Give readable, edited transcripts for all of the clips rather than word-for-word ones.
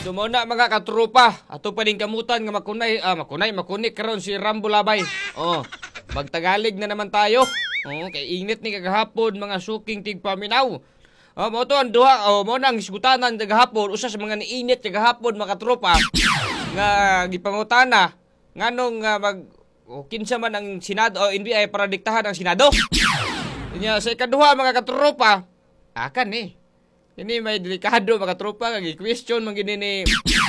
So mo na mga katrupa, ato pa din kamutan nga makunay karon si Rambo Labay. Oh, magtagalig na naman tayo. Oh, kay init ni kagahapon mga suking tigpaminaw. Mo to ang duha, mo nang isgutanan kagahapon usa sa mga niinit kagahapon mga katrupa nga gipangutana nganong kinsa man ang Senado o NBI para diktahan ang Senado. Nya sa ikaduha mga katrupa, akan ini may delikado mga tropa nga gi-question man gini ni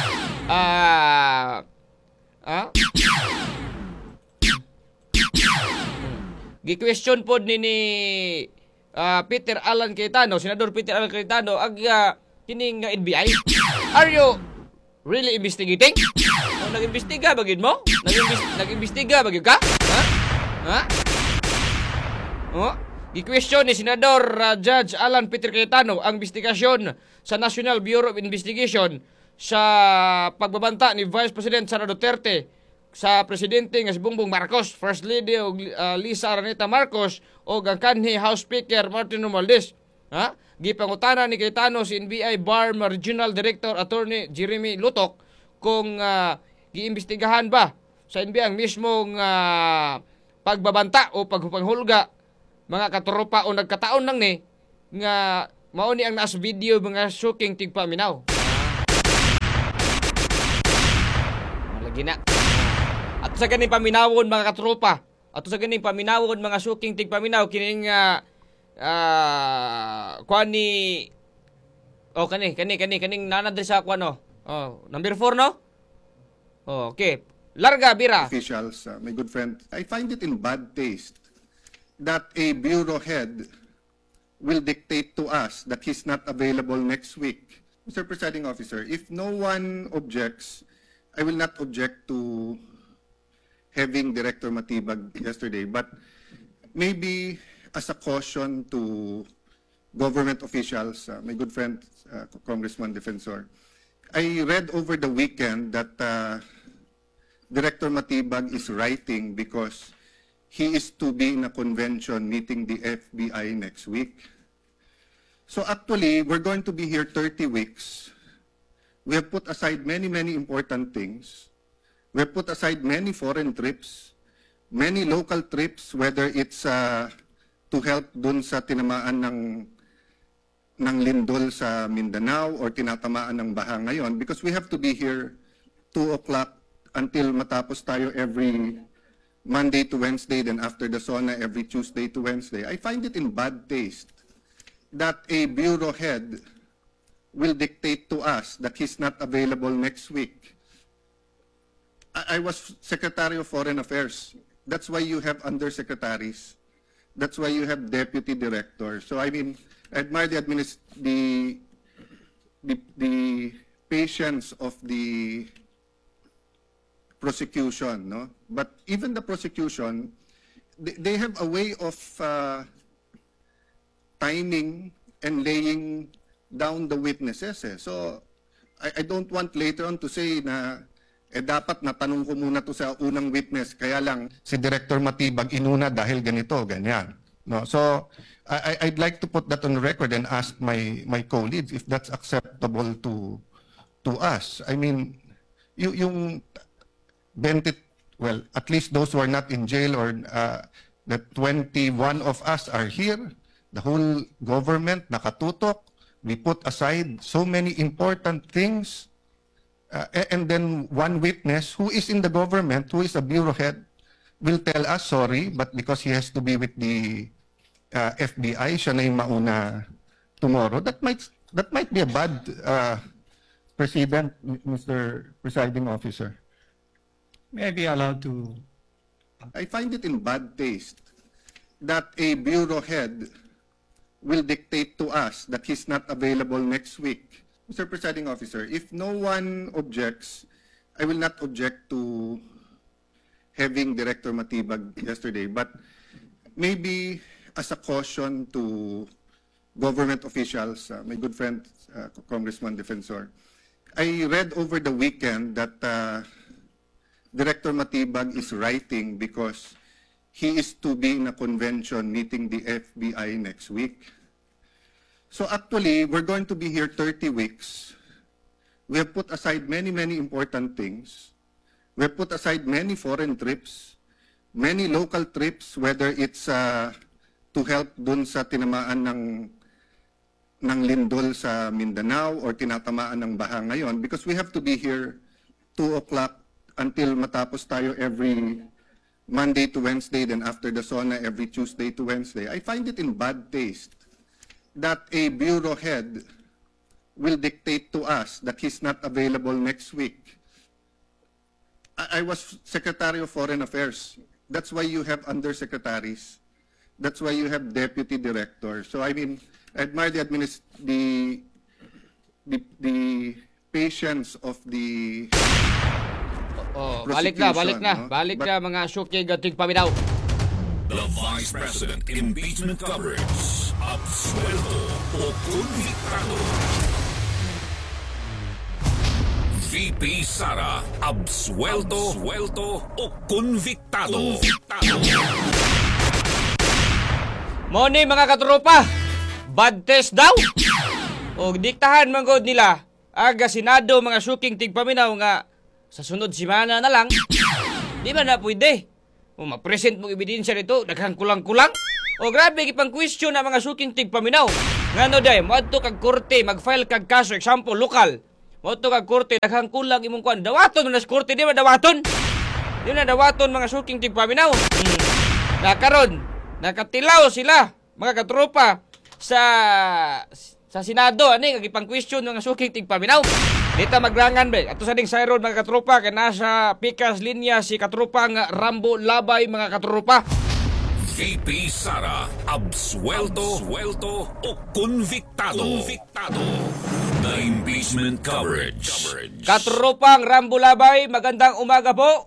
gi-question pod ni Peter Alan Cayetano, Senador Peter Alan Cayetano ag kining NBI. Are you really investigating? O nag-imbestiga bagid mo? Nag-imbestiga bagid ka? Ha? Oh? Gi-question ni Senador Judge Alan Peter Cayetano ang investigasyon sa National Bureau of Investigation sa pagbabanta ni Vice President Sara Duterte sa presidente nga si Bongbong Marcos, First Lady Lisa Araneta Marcos o ang kanhi House Speaker Martin Romualdez. Ha? Gipangutana ni Cayetano si NBI BARM Regional Director Attorney Jeremy Lutok kung giimbestigahan ba sa NBI ang mismong pagbabanta o pagpanghulga mga katropa o nagkataon lang ni nga mao ni ang nasa video mga suking tigpaminaw. Lagi na. At sa ganing paminawon mga katropa, at sa ganing paminawon mga suking tigpaminaw kining kuan ni kaning nanadri sa kuan no. Oh, number 4 no? Oh, okay. Larga bira. Officials, my good friend, I find it in bad taste that a bureau head will dictate to us that he's not available next week. Mr. Presiding Officer, if no one objects, I will not object to having Director Matibag yesterday, but maybe as a caution to government officials, my good friend, Congressman Defensor, I read over the weekend that Director Matibag is writing because he is to be in a convention meeting the FBI next week. So actually, we're going to be here 30 weeks. We have put aside many important things. We have put aside many foreign trips, many local trips, whether it's to help dun sa tinamaan ng lindol sa Mindanao or tinatamaan ng baha ngayon, because we have to be here 2 o'clock until matapos tayo every Monday to Wednesday, then after the SONA every Tuesday to Wednesday. I find it in bad taste that a bureau head will dictate to us that he's not available next week. I was Secretary of Foreign Affairs. That's why you have undersecretaries. That's why you have deputy directors. So I mean, I admire the patience of the prosecution, no? But even the prosecution, they have a way of timing and laying down the witnesses. So I don't want later on to say na dapat natanong ko muna to sa unang witness, kaya lang si Director Matibag inuna dahil ganito, ganyan. No? So I'd like to put that on the record and ask my colleagues if that's acceptable to us. I mean, yung 20, well, at least those who are not in jail or the 21 of us are here. The whole government nakatutok. We put aside so many important things. And then one witness who is in the government, who is a bureau head, will tell us, sorry, but because he has to be with the FBI, siya na yung mauna tomorrow. That might be a bad precedent, Mr. Presiding Officer. May I be allowed to... I find it in bad taste that a bureau head will dictate to us that he's not available next week. Mr. Presiding Officer, if no one objects, I will not object to having Director Matibag yesterday, but maybe as a caution to government officials, my good friend, Congressman Defensor, I read over the weekend that Director Matibag is writing because he is to be in a convention meeting the FBI next week. So actually, we're going to be here 30 weeks. We have put aside many, many important things. We have put aside many foreign trips, many local trips, whether it's to help dun sa tinamaan ng lindol sa Mindanao or tinatamaan ng baha ngayon, because we have to be here 2 o'clock until matapos tayo every Monday to Wednesday, then after the SONA every Tuesday to Wednesday. I find it in bad taste that a bureau head will dictate to us that he's not available next week. I was Secretary of Foreign Affairs. That's why you have undersecretaries. That's why you have deputy directors. So I mean, I admire the patience of the Balik na, no? Balik na mga syuking gating paminaw. The Vice President Impeachment Coverage. Absuelto o konbiktado. VP Sara, absuelto o konbiktado. Money mga katropa, bad test daw. O diktahan manggod nila aga Senado mga syuking tigpaminaw nga sa sunod simana na lang. Di ba na pwede? O ma-present mong ebidensya nito, daghang kulang-kulang. O grabe gipang question na mga syuking tigpaminaw. Ngano day, moadto kag korte mag-file kag kaso, example lokal. Moadto kag korte daghang kulang imong kuan. Dawaton na sa korte, di ba dawaton? Di na dawaton mga syuking tigpaminaw. Nakaron, nakatilaw sila mga katropa sa Senado ani gipang question mga syuking tigpaminaw. Dita magrangan be. Ato sa ding sayron mga katropa kay nasa pikas linya si katropang Rambo Labay mga katropa. VP Sara, absuelto o konbiktado. The Impeachment Coverage. Katropang Rambo Labay, magandang umaga po.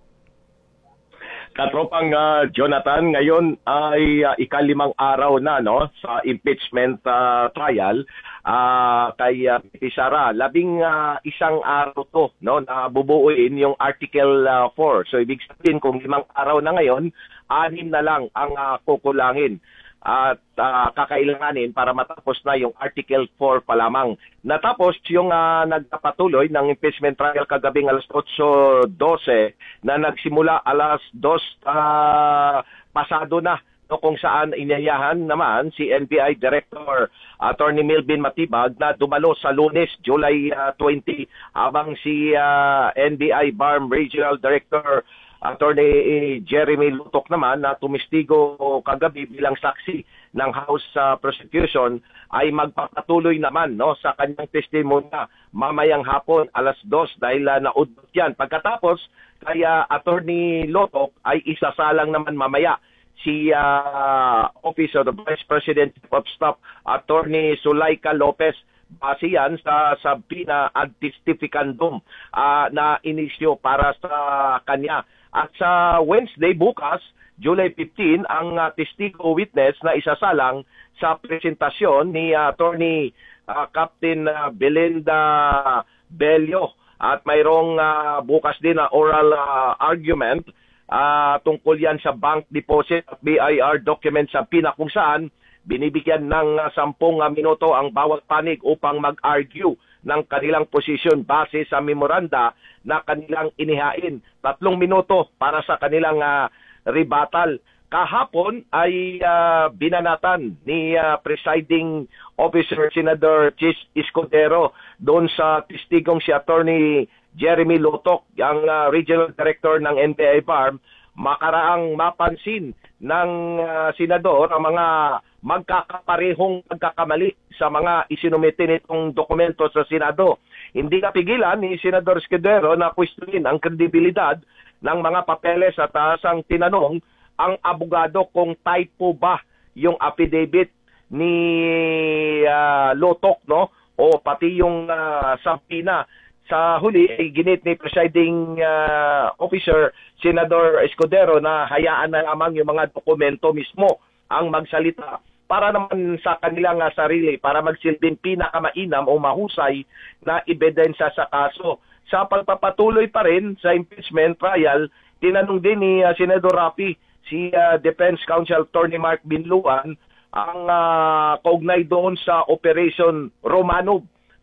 Katropang Jonathan, ngayon ay ikalimang araw na no sa impeachment trial kay Sara. 11 araw to no na bubuuin yung Article 4. So ibig sabihin kung 5 araw na ngayon, 6 na lang ang kukulangin at kakailanganin para matapos na yung Article 4 pa lamang. Natapos yung nagpapatuloy ng impeachment trial kagabing alas 8:12 na nagsimula alas 2 pasado na no, kung saan inayahan naman si NBI Director Attorney Milvin Matibag na dumalo sa Lunes, July 20 habang si NBI BARM Regional Director Attorney Jeremy Lutok naman na tumistigo kagabi bilang saksi ng House Prosecution ay magpapatuloy naman no sa kanyang testimonya mamayang hapon alas 2 dahil naudot yan. Pagkatapos kaya Attorney Lutok ay isasalang naman mamaya si Office of the Vice President of Staff Attorney Zulaika Lopez. Base yan sa subpoena ad testificandum na inisyo para sa kanya. At sa Wednesday bukas, July 15, ang testigo witness na isasalang sa presentasyon ni Attorney Captain Belinda Bello. At mayroong bukas din na oral argument tungkol yan sa bank deposit at BIR document sa PINA kung saan binibigyan ng 10 minuto ang bawat panig upang mag-argue ng kanilang posisyon base sa memoranda na kanilang inihain. 3 minuto para sa kanilang rebuttal. Kahapon ay binanatan ni Presiding Officer Senador Chis Escudero doon sa testigong si Attorney Jeremy Lutok, ang Regional Director ng NBI BARM, makaraang mapansin ng senador ang mga magkakaparehong pagkakamali sa mga isinumite nitong dokumento sa Senado. Hindi kapigilan ni Senador Escudero na questionin ang kredibilidad ng mga papeles at asang tinanong ang abogado kung typo ba yung affidavit ni Lutok no o pati yung subpoena. Sa huli ay ginit ni Presiding Officer Senador Escudero na hayaan na lamang yung mga dokumento mismo ang magsalita para naman sa kanilang sarili para magsilbing pinakamainam o mahusay na ebidensya sa kaso. Sa pagpapatuloy pa rin sa impeachment trial, tinanong din ni Senador Rapi si Defense Counsel Attorney Mark Binluan ang kaugnay doon sa Operation Romanov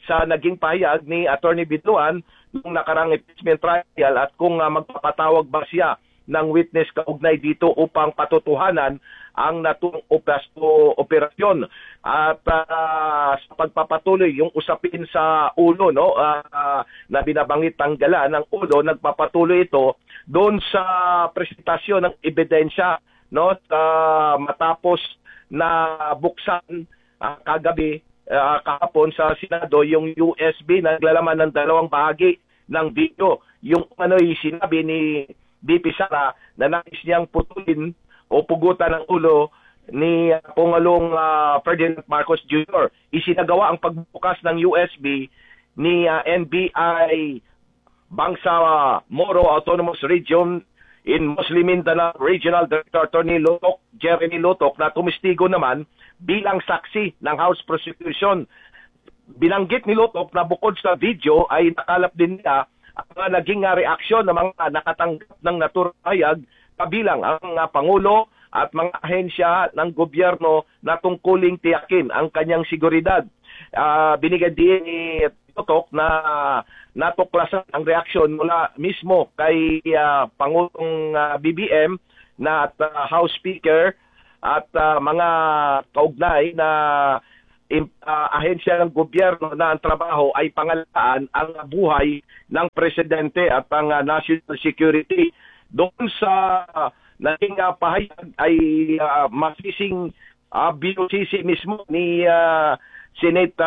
sa naging pahayag ni Attorney Binluan nung nakarang impeachment trial at kung magpapatawag ba siya ng witness kaugnay dito upang patutuhanan ang natong operasyon. At sa pagpapatuloy yung usapin sa ulo, no, na binabanggit tanggalan ng ulo, nagpapatuloy ito doon sa presentasyon ng ebidensya, no, matapos na buksan kagabi kahapon sa Senado yung USB na naglalaman ng dalawang bahagi ng video. Yung sinabi ni BP Sara na nais niyang putulin o pugutan ng ulo ni Pangulong Ferdinand Marcos Jr. Isinagawa ang pagbukas ng USB ni NBI Bangsa Moro Autonomous Region in Muslim Mindanao Regional Director Attorney Jeremy Lotok na tumistigo naman bilang saksi ng House Prosecution. Binanggit ni Lotok na bukod sa video ay nakalap din niya ang mga naging reaksyon ng mga nakatanggap ng naturayag kabilang ang Pangulo at mga ahensya ng gobyerno na tungkuling tiyakin ang kanyang seguridad. Binigyan din ni Lotok na natuklasan ang reaksyon mula mismo kay Pangulong BBM na at House Speaker at mga kaugnay na ahensya ng gobyerno na ang trabaho ay pangalagaan ang buhay ng presidente at ang national security. Doon sa naging pahayag ay masising binusisi mismo ni Senate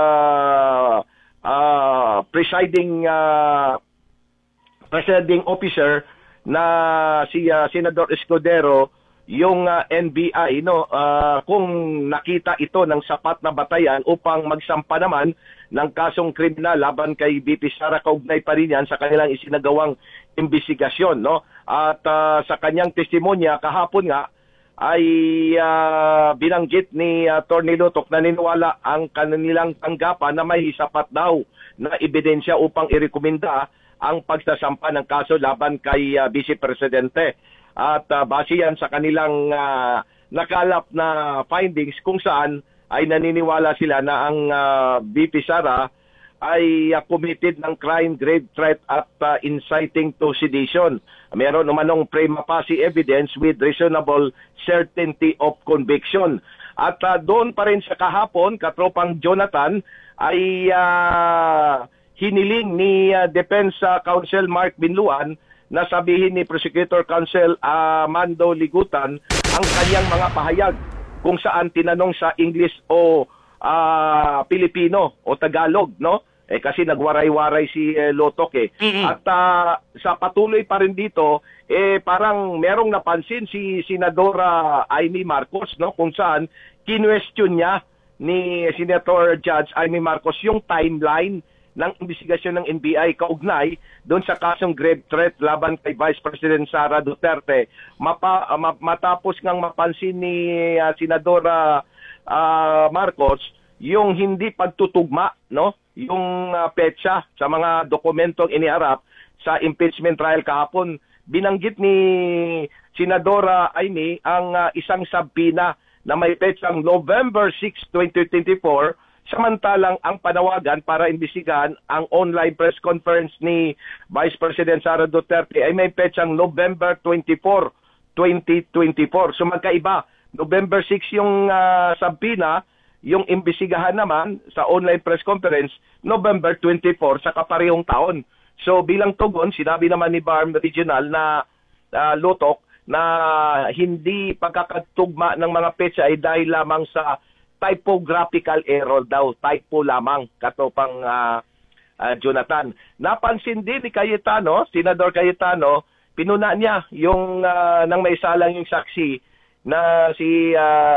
presiding officer na si Senador Escudero yung NBI, no, kung nakita ito ng sapat na batayan upang magsampa naman ng kasong kriminal laban kay BP Sara, kaugnay pa rin yan sa kanilang isinagawang investigasyon, no. At sa kanyang testimonya kahapon nga ay binanggit ni Attorney Lotok na niniwala ang kanilang tanggapan na may sapat daw na ebidensya upang irekomenda ang pagsasampa ng kaso laban kay Vice Presidente. At base yan sa kanilang nakalap na findings kung saan ay naniniwala sila na ang BP Sara ay committed ng crime, grave threat at inciting to sedition. Meron umanong prima facie evidence with reasonable certainty of conviction. At doon pa rin sa kahapon, Katropang Jonathan, ay hiniling ni Defense Counsel Mark Binluan na sabihin ni Prosecutor Counsel Mando Ligutan ang kanyang mga pahayag kung saan tinanong sa English o Pilipino o Tagalog, no? Kasi nagwaray-waray si Lotok Mm-hmm. At sa patuloy pa rin dito, parang merong napansin si Senadora Amy Marcos, no? Kung saan kinwestiyon niya ni Senator Judge Amy Marcos yung timeline ng investigasyon ng NBI kaugnay doon sa kasong grave threat laban kay Vice President Sara Duterte. Matapos ngang mapansin ni Senadora Marcos yung hindi pagtutugma, no, yung petsa sa mga dokumentong iniharap sa impeachment trial kahapon, binanggit ni Senadora Amy ang isang subpoena na may petsang November 6, 2024. Samantalang ang panawagan para imbestigahan ang online press conference ni Vice President Sara Duterte ay may petsang November 24, 2024. So magkaiba. November 6 yung subpoena, yung imbestigahan naman sa online press conference, November 24 sa kaparehong taon. So bilang tugon, sinabi naman ni BARM Regional na Lotok na hindi pagkakatugma ng mga petsa ay dahil lamang sa typographical error daw, typo lamang, Katropang Jonathan. Napansin din ni Cayetano, Senador Cayetano, pinuna niya yung nang maisalang yung saksi na si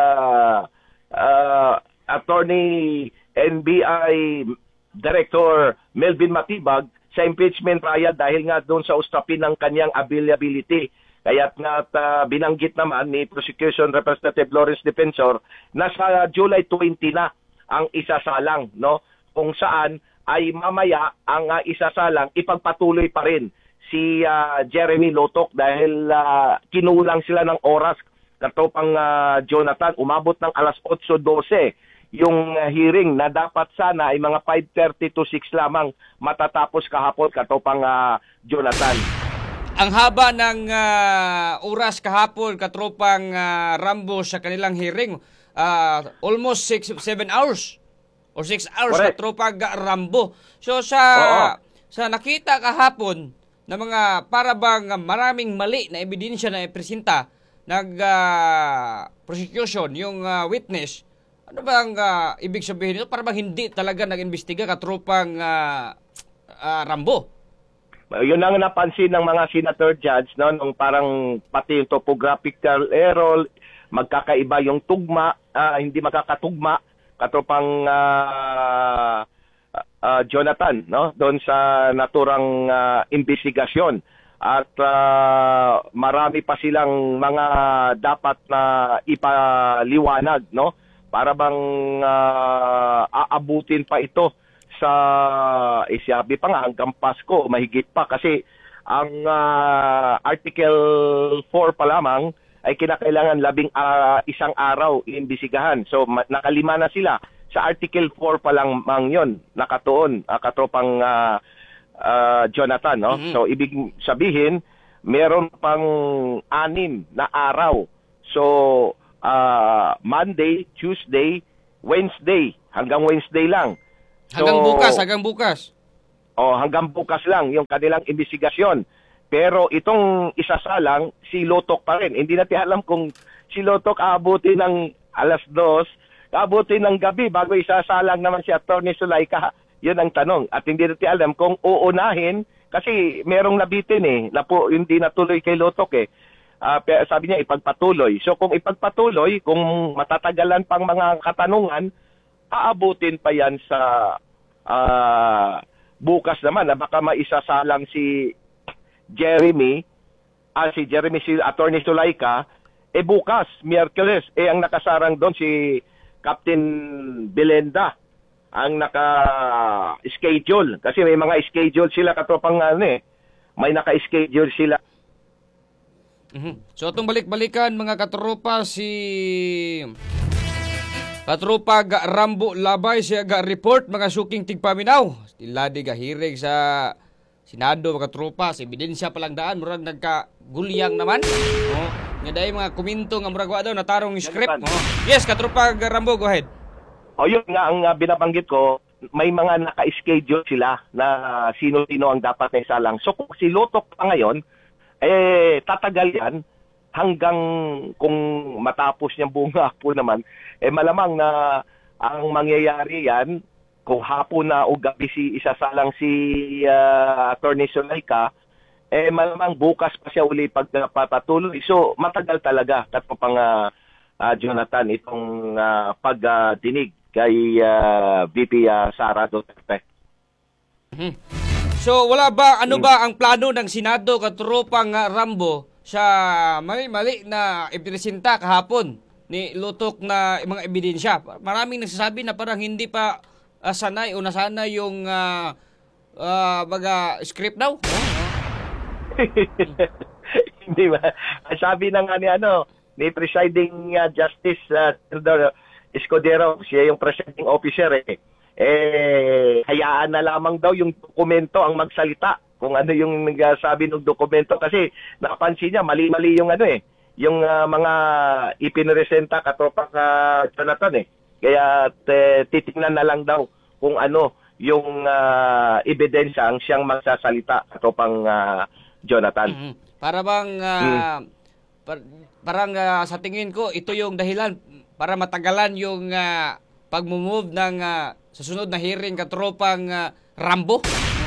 Attorney NBI Director Melvin Matibag sa impeachment trial dahil nga doon sa usapin ng kanyang availability. Kaya't nga binanggit naman ni Prosecution Representative Lawrence Defensor na sa July 20 na ang isasalang, no? Kung saan ay mamaya ang isasalang ipagpatuloy pa rin si Jeremy Lotok dahil kinulang sila ng oras, Katropang Jonathan. Umabot ng alas 8:12 yung hearing na dapat sana ay mga 5:30 to 6 lamang matatapos kahapon, katropang Jonathan. Ang haba ng oras kahapon, katropang Rambo, sa kanilang hearing. Almost 7 hours or 6 hours, Correct. katropang Rambo. So Oo. sa nakita kahapon na mga parabang maraming mali na ebidensya na ipresenta prosecution yung witness, ano ba ang ibig sabihin nito? Parang hindi talaga nag-imbestiga, katropang Rambo. Yun ang napansin ng mga senator judge, no, nung parang pati yung topographical error, magkakaiba yung tugma, hindi magkakatugma, katropang Jonathan, no, doon sa naturang investigasyon. At marami pa silang mga dapat na ipaliwanag, no, para bang aabutin pa ito sa isabi pa nga hanggang Pasko, mahigit pa, kasi ang Article 4 pa lamang ay kinakailangan 11 araw iimbestigahan. So nakalima na sila sa Article 4 pa lang yon nakatuon, katropang Jonathan, no? Mm-hmm. So ibig sabihin meron pang 6 na araw. So Monday, Tuesday, Wednesday, hanggang Wednesday lang. Hanggang bukas. Hanggang bukas lang yung kanilang investigasyon. Pero itong isasalang, si Lotok pa rin. Hindi natin alam kung si Lotok aabuti ng 2:00, aabuti ng gabi bago isasalang naman si Atty. Zulaika. Yun ang tanong. At hindi natin alam kung uunahin, kasi merong nabitin hindi natuloy kay Lotok sabi niya ipagpatuloy. So kung ipagpatuloy, kung matatagalan pang mga katanungan, aabutin pa yan sa bukas naman na baka maisasalang si Jeremy, si Atty. Zulaika, bukas, Miyerkules, ang nakasarang doon si Captain Belenda, ang naka-schedule. Kasi may mga schedule sila, katropang may naka-schedule sila. So itong balik-balikan mga katropa, si katropa Rambo Labay siya report mga suking tigpaminaw. Iladi hirig sa Senado mga katropa, sa ebidensya palang daan murag nagkagulyang naman. Nga dahil mga komento nga murag daw natarong script. Yes, katropa Rambo, go ahead. Yun nga ang binabanggit ko, may mga naka-schedule sila na sino-sino ang dapat na isalang. So kung si Lotok pa ngayon, tatagal yan hanggang kung matapos niyang buong hapon naman, malamang na ang mangyayari yan, kung hapon na o gabi isasalang si Atty. Zulaika, malamang bukas pa siya uli pagpapatuloy. So matagal talaga, katropang Jonathan, itong pagdinig kay VP Sara Duterte. So wala ba, ano ba ang plano ng Senado, katropang Rambo, sa mali na ipresenta kahapon ni Lotok na mga ebidensya? Maraming nagsasabi na parang hindi pa sanay o nasanay yung script daw. Hindi ba? Sabi na nga ni presiding Justice Teodoro Escudero, siya yung presiding officer hayaan na lamang daw yung dokumento ang magsalita kung ano yung nagsabi ng dokumento, kasi napansin niya mali-mali yung yung mga ipinresenta, katropang Jonathan kaya titingnan na lang daw kung ano yung ebidensya ang siyang magsasalita, katropang Jonathan. Para bang parang sa tingin ko ito yung dahilan para matagalan yung pag-move ng sa sunod na hearing, katropang Rambo.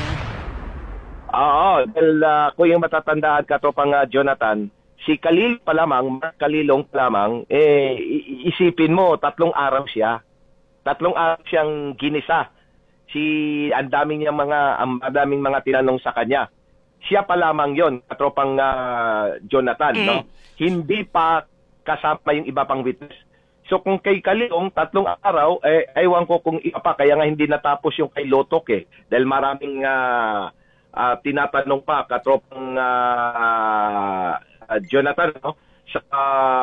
Oo, dahil kung yung matatandaan, katropang Jonathan, si Kalil pa lamang, Mark Kalilong pa lamang, isipin mo, 3 araw siya. 3 araw siyang ginisa. Ang daming mga tinanong sa kanya. Siya pa lamang yon, katropang Jonathan, no? Hindi pa kasama yung iba pang witness. So kung kay Kalilong 3 araw, ewan ko kung iba pa, kaya nga hindi natapos yung kay Lotok dahil maraming tinatanong pa, katropang Jonathan, no? Sa